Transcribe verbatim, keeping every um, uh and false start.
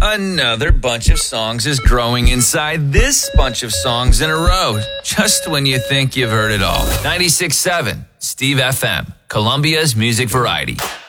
Another bunch of songs is growing inside this bunch of songs in a row, just when you think you've heard it all. ninety-six point seven, Steve F M, Columbia's music variety.